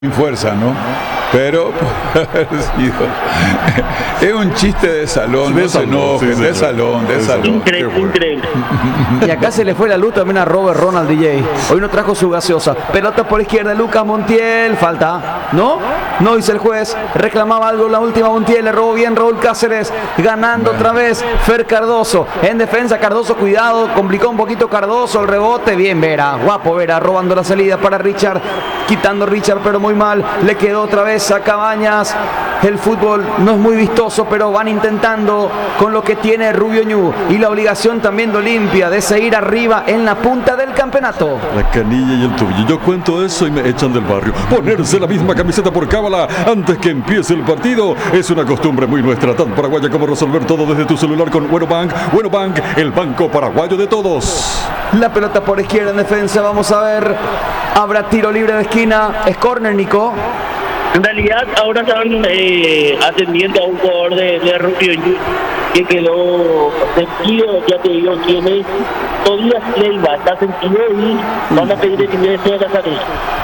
sin fuerza, ¿no? Pero es un chiste de salón, no se enojen, de salón. Increíble. Y acá se le fue la luz también a Robert Ronald DJ. Hoy no trajo su gaseosa. Pelota por izquierda, Lucas Montiel. Falta, ¿no? No dice el juez. Reclamaba algo la última Montiel. Le robó bien Raúl Cáceres. Ganando otra vez Fer Cardoso. En defensa Cardoso, cuidado. Complicó un poquito Cardoso el rebote. Bien Vera. Guapo Vera. Robando la salida para Richard. Quitando Richard, pero muy mal. Le quedó otra vez a Cabañas. El fútbol no es muy vistoso, pero van intentando con lo que tiene Rubio Ñu. Y la obligación también de Olimpia de seguir arriba en la punta del campeonato. La canilla y el tobillo. Yo cuento eso y me echan del barrio. Ponerse la misma camiseta por cábala antes que empiece el partido es una costumbre muy nuestra, tan paraguaya como resolver todo desde tu celular con Bueno Bank. Bueno Bank, el banco paraguayo de todos. La pelota por izquierda en defensa. Vamos a ver. Habrá tiro libre de esquina. Es córner, Nico. En realidad ahora están atendiendo a un jugador de Rubio Ñu que quedó sentido, ya te digo quién es. Todavía Leiva está sentido y van a pedir el ingreso de la salud.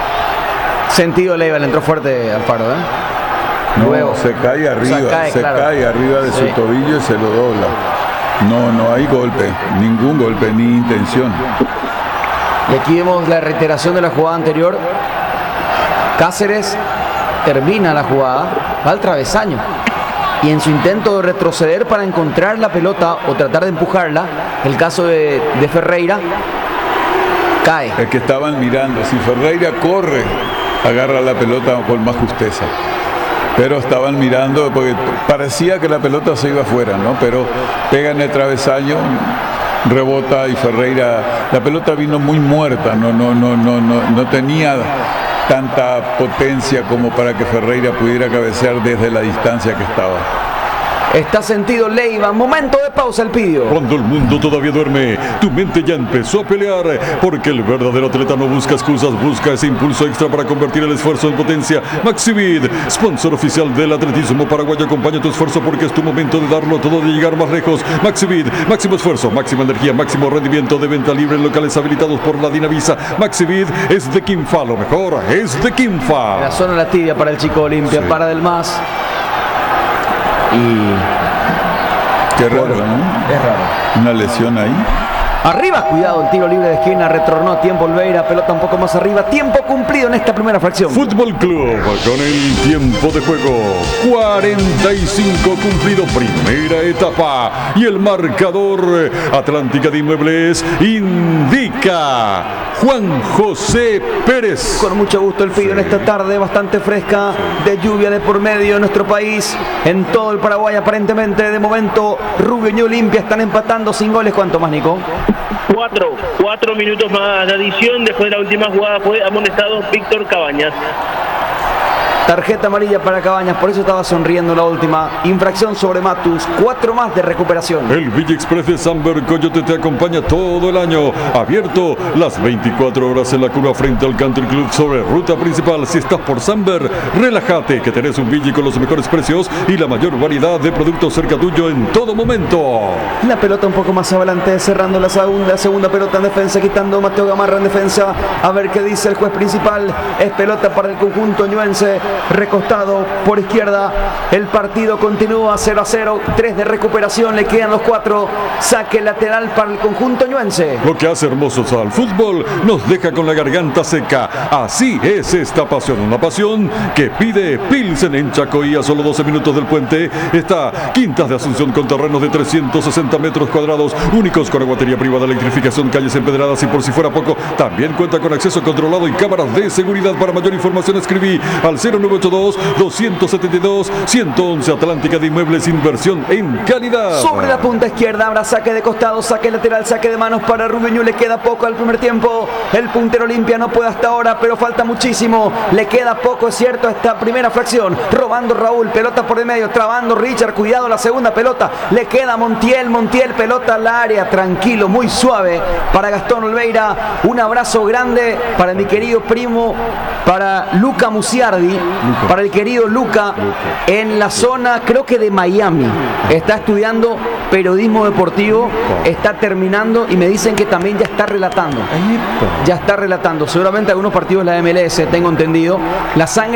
Sentido Leiva, le entró fuerte Alfaro, ¿eh? No, Luego, se cae arriba, claro. cae arriba de su tobillo y se lo dobla. No hay golpe, ningún golpe, ni intención. Y aquí vemos la reiteración de la jugada anterior. Cáceres termina la jugada, va al travesaño. Y en su intento de retroceder para encontrar la pelota o tratar de empujarla, el caso de Ferreira, cae. Es que estaban mirando, si Ferreira corre, agarra la pelota con más justeza. Pero estaban mirando, porque parecía que la pelota se iba afuera, ¿no? Pero pega en el travesaño, rebota y Ferreira, la pelota vino muy muerta, no tenía tanta potencia como para que Ferreira pudiera cabecear desde la distancia que estaba. Está sentido Leiva, momento de pausa el pidio. Cuando el mundo todavía duerme, tu mente ya empezó a pelear, porque el verdadero atleta no busca excusas, busca ese impulso extra para convertir el esfuerzo en potencia. Maxivid, sponsor oficial del atletismo paraguayo, acompaña tu esfuerzo porque es tu momento de darlo todo, de llegar más lejos. Maxivid, máximo esfuerzo, máxima energía, máximo rendimiento, de venta libre en locales habilitados por la Dinavisa. Maxivid es de Quinfa, lo mejor es de Quinfa. La zona de la tibia para el chico Olimpia, para Del Mas. Y qué raro, ¿no? Es raro. Una lesión ahí. Arriba, cuidado, el tiro libre de esquina, retornó a tiempo Olveira, pelota un poco más arriba, tiempo cumplido en esta primera fracción. Fútbol Club con el tiempo de juego 45 cumplido, primera etapa, y el marcador Atlántica de Inmuebles indica Juan José Pérez. Con mucho gusto el pido en esta tarde bastante fresca, de lluvia de por medio en nuestro país, en todo el Paraguay aparentemente. De momento Rubio y Olimpia están empatando sin goles. ¿Cuánto más, Nico? 4 minutos más de adición. Después de la última jugada fue amonestado Víctor Cabañas. Tarjeta amarilla para Cabañas, por eso estaba sonriendo la última infracción sobre Matus. 4 más de recuperación. El Villa Express de Samber Coyote te acompaña todo el año, abierto las 24 horas en la curva frente al Country Club sobre ruta principal. Si estás por Samber, relájate que tenés un Villa con los mejores precios y la mayor variedad de productos cerca tuyo en todo momento. La pelota un poco más adelante, cerrando la segunda pelota en defensa, quitando Mateo Gamarra en defensa. A ver qué dice el juez principal. Es pelota para el conjunto ñuense. Recostado por izquierda, el partido continúa 0-0, 3 de recuperación, le quedan los 4, saque lateral para el conjunto ñuense. Lo que hace hermosos al fútbol nos deja con la garganta seca, así es esta pasión, una pasión que pide Pilsen en Chacoí, a solo 12 minutos del puente. Está Quintas de Asunción con terrenos de 360 metros cuadrados, únicos con aguatería privada, electrificación, calles empedradas y por si fuera poco, también cuenta con acceso controlado y cámaras de seguridad. Para mayor información escribí al 0982-272-111. Atlántica de Inmuebles, inversión en calidad. Sobre la punta izquierda habrá saque de costado, saque lateral, saque de manos para Rubio Ñu. Le queda poco al primer tiempo. El puntero Olimpia no puede hasta ahora, pero falta muchísimo. Le queda poco, es cierto, esta primera fracción. Robando Raúl, pelota por el medio, trabando Richard, cuidado la segunda pelota. Le queda Montiel, pelota al área, tranquilo, muy suave para Gastón Olveira. Un abrazo grande para mi querido primo, para Luca Musiardi, para el querido Luca en la zona, creo que de Miami. Está estudiando periodismo deportivo, está terminando y me dicen que también ya está relatando. Ya está relatando, seguramente algunos partidos de la MLS, tengo entendido. La sangre